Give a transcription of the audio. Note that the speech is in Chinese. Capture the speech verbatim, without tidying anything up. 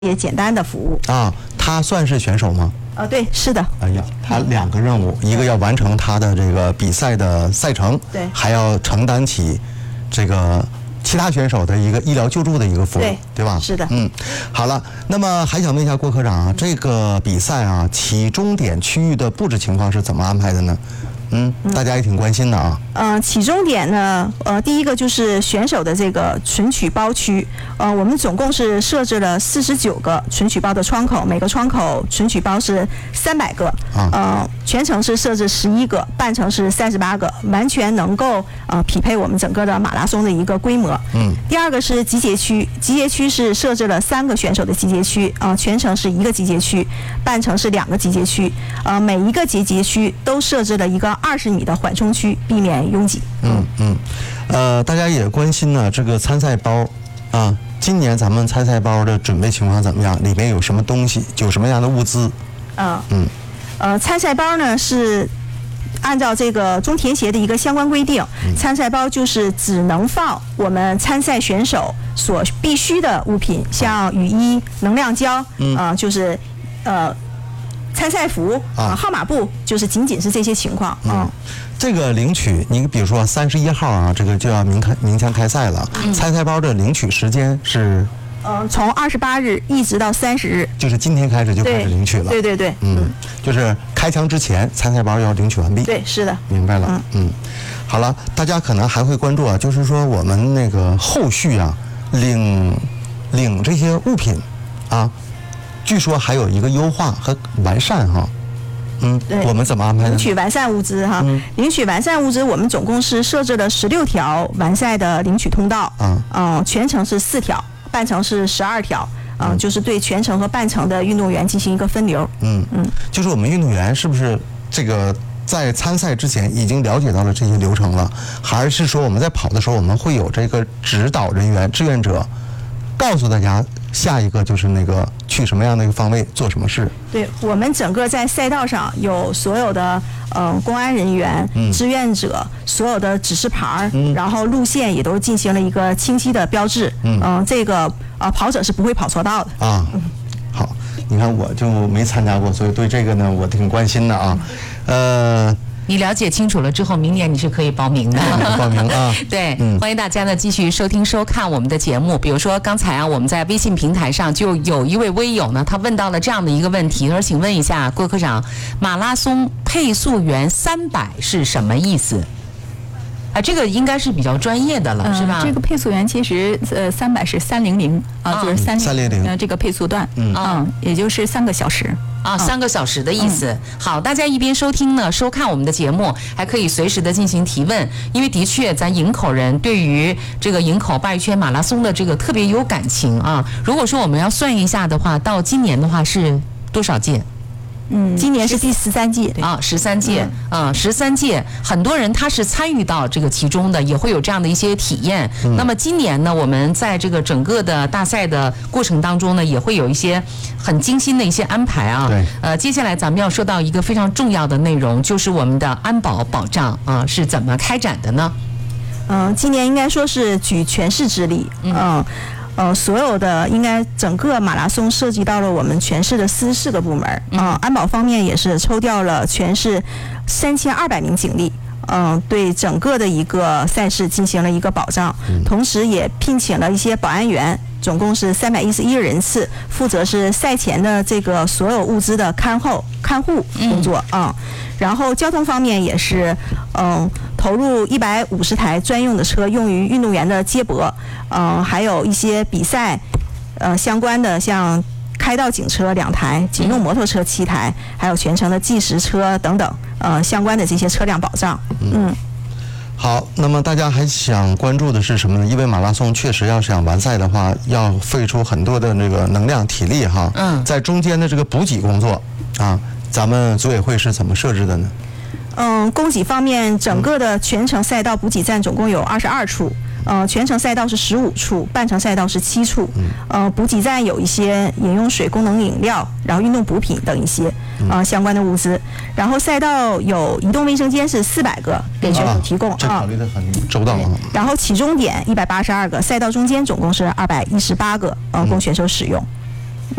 些简单的服务啊。他算是选手吗？ 呃，对，是的。 哎呀，他两个任务，一个要完成他的这个比赛的赛程， 对， 还要承担起这个其他选手的一个医疗救助的一个服务， 对， 对吧？ 是的。 嗯，好了，那么还想问一下郭科长啊，这个比赛啊，起终点区域的布置情况是怎么安排的呢？嗯，大家也挺关心的啊。 嗯、呃，起终点呢，呃，第一个就是选手的这个存取包区，呃，我们总共是设置了四十九个存取包的窗口，每个窗口存取包是三百个，啊，呃，全程是设置十一个，半程是三十八个，完全能够呃匹配我们整个的马拉松的一个规模。嗯。第二个是集结区，集结区是设置了三个选手的集结区，啊、呃，全程是一个集结区，半程是两个集结区，呃，每一个集结区都设置了一个二十米的缓冲区，避免拥挤。 嗯嗯，呃，大家也关心呢，这个参赛包啊，今年咱们参赛包的准备情况怎么样？里面有什么东西？有什么样的物资？ 嗯嗯，呃，参赛包呢是按照这个中田协的一个相关规定，嗯、参赛包就是只能放我们参赛选手所必须的物品，像雨衣、能量胶，嗯、呃，就是呃。参赛服啊、呃，号码布就是仅仅是这些情况。嗯， 这个领取，你比如说三十一号啊，这个就要明开明天开赛了。嗯，参赛包的领取时间是， 嗯，从二十八日一直到三十日， 就是今天开始就开始领取了。 对对对， 嗯，嗯就是开枪之前，参赛包要领取完毕。 对，是的。 明白了。嗯嗯，好了，大家可能还会关注啊，就是说我们那个后续啊，领领这些物品啊。据说还有一个优化和完善哈，嗯，我们怎么安排呢？ 领取完善物资哈，嗯、领取完善物资，我们总共是设置了十六条完善的领取通道，嗯，嗯，全程是四条，半程是十二条，嗯，嗯就是对全程和半程的运动员进行一个分流。嗯嗯，就是我们运动员是不是这个在参赛之前已经了解到了这些流程了，还是说我们在跑的时候我们会有这个指导人员、志愿者告诉大家？下一个就是那个去什么样的一个方位做什么事？ 对，我们整个在赛道上有所有的嗯、呃、公安人员、嗯、志愿者，所有的指示牌，嗯、然后路线也都进行了一个清晰的标志。嗯，呃、这个呃跑者是不会跑错道的。啊， 嗯、好，你看我就没参加过，所以对这个呢我挺关心的啊，呃。 你了解清楚了之后，明年你是可以报名的。 报名啊！ 对，嗯、欢迎大家呢继续收听收看我们的节目。比如说刚才啊，我们在微信平台上就有一位微友呢，他问到了这样的一个问题，他说：“请问一下郭科长，马拉松配速员三百是什么意思？”啊，这个应该是比较专业的了，嗯、是吧？ 这个配速员其实呃三百是三零零啊，就是三三零零呃这个配速段，嗯嗯，也就是三个小时。 啊，三个小时的意思。嗯、好，大家一边收听呢，收看我们的节目，还可以随时的进行提问，因为的确咱营口人对于这个营口鲅鱼圈马拉松的这个特别有感情啊。如果说我们要算一下的话，到今年的话是多少届？ 嗯，今年是第十三届啊，十三届，嗯，十三届，很多人他是参与到这个其中的，也会有这样的一些体验。嗯、那么今年呢，我们在这个整个的大赛的过程当中呢，也会有一些很精心的一些安排啊。 对。 呃，接下来咱们要说到一个非常重要的内容，就是我们的安保保障啊是怎么开展的呢？ 嗯、呃，今年应该说是举全市之力，嗯。呃呃，所有的应该整个马拉松涉及到了我们全市的四十四个部门，嗯、呃，安保方面也是抽调了全市三千二百名警力，嗯、呃，对整个的一个赛事进行了一个保障，嗯、同时也聘请了一些保安员，总共是三百一十一人次，负责是赛前的这个所有物资的看后看护工作啊、嗯。然后交通方面也是，嗯，投入一百五十台专用的车，用于运动员的接驳，嗯，还有一些比赛，呃，相关的像开道警车两台，警用摩托车七台，还有全程的计时车等等，呃，相关的这些车辆保障，嗯。 好，那么大家还想关注的是什么呢？因为马拉松确实要想完赛的话，要费出很多的那个能量体力哈。嗯。在中间的这个补给工作啊，咱们组委会是怎么设置的呢？ 嗯，供给方面，整个的全程赛道补给站总共有二十二处。呃，全程赛道是十五处，半程赛道是七处。呃，补给站有一些饮用水、功能饮料，然后运动补品等一些呃相关的物资。然后赛道有移动卫生间是四百个给选手提供， 啊，这考虑得很周到啊。 然后起终点一百八十二个，赛道中间总共是二百一十八个，呃，供选手使用。嗯